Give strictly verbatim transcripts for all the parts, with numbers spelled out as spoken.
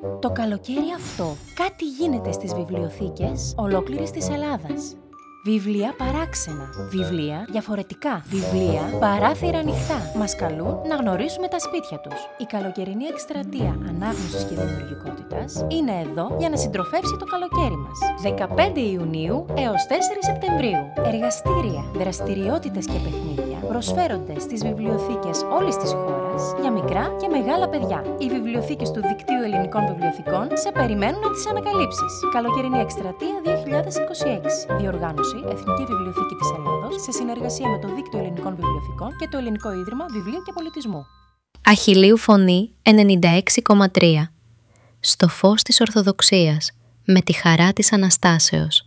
Το καλοκαίρι αυτό κάτι γίνεται στις βιβλιοθήκες ολόκληρης της Ελλάδας. Βιβλία παράξενα, βιβλία διαφορετικά, βιβλία παράθυρα ανοιχτά. Μας καλούν να γνωρίσουμε τα σπίτια τους. Η καλοκαιρινή εκστρατεία ανάγνωσης και δημιουργικότητας είναι εδώ για να συντροφεύσει το καλοκαίρι μας. δεκαπέντε Ιουνίου έως τέσσερις Σεπτεμβρίου. Εργαστήρια, δραστηριότητες και παιχνίδια προσφέρονται στις βιβλιοθήκες όλης της χώρας για μικρά και μεγάλα παιδιά. Οι βιβλιοθήκες του Δικτύου Ελληνικών Βιβλιοθηκών σε περιμένουν να τις ανακαλύψεις. Καλοκαιρινή εκστρατεία δύο χιλιάδες είκοσι έξι. Διοργάνωση Εθνική Βιβλιοθήκη της Ελλάδος σε συνεργασία με το Δίκτυο Ελληνικών Βιβλιοθηκών και το Ελληνικό Ίδρυμα Βιβλίου και Πολιτισμού. Αχιλλείου Φωνή ενενήντα έξι κόμμα τρία. Στο φως της Ορθοδοξίας, με τη χαρά της Αναστάσεως.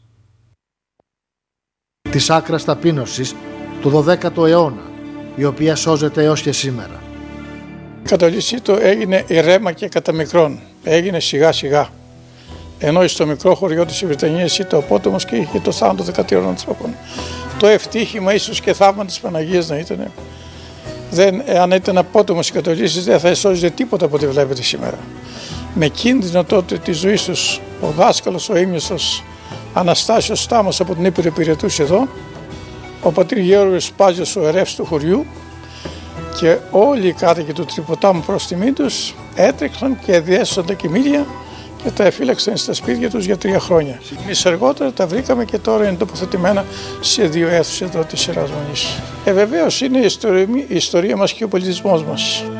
Της άκρας ταπείνωσης του δωδέκατου αιώνα, η οποία σώζεται έως και σήμερα. Η κατολίσή του έγινε ηρέμα και κατά μικρόν, έγινε σιγά σιγά. Ενώ στο μικρό χωριό της Βρετανίας ήταν απότομος και είχε το θάνατο δεκατρών ανθρώπων. Το ευτύχημα, ίσως και θαύμα της Παναγίας να ήταν. Δεν, αν ήταν απότομος οι κατολίσεις, δεν θα εσώζεται τίποτα από ό,τι βλέπετε σήμερα. Με κίνδυνο τότε τη ζωή τους, ο δάσκαλος, ο ήμνηστος Αναστάσιος Στάμος από την Ήπειρο υπηρετούσε εδώ, ο πατήρ Γεώργιος Σπάζιος, ο ερεύς του χωριού, και όλοι οι κάτοικοι του Τρυποτάμου προς τιμή τους έτρεξαν και διέσωσαν τα κοιμήλια και τα εφύλαξαν στα σπίτια τους για τρία χρόνια. Εμείς αργότερα τα βρήκαμε και τώρα είναι τοποθετημένα σε δύο αίθουσες εδώ της Ιεράς Μονής. Ε, βεβαίως είναι η ιστορία, η ιστορία μας και ο πολιτισμός μας.